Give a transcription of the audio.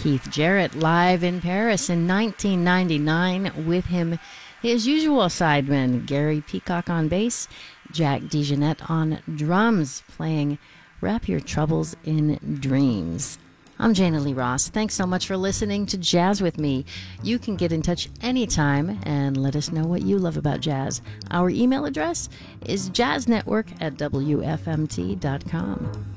Keith Jarrett live in Paris in 1999. With him, his usual sidemen, Gary Peacock on bass, Jack DeJohnette on drums, playing Wrap Your Troubles in Dreams. I'm Jana Lee Ross. Thanks so much for listening to Jazz with me. You can get in touch anytime and let us know what you love about jazz. Our email address is jazznetwork@wfmt.com.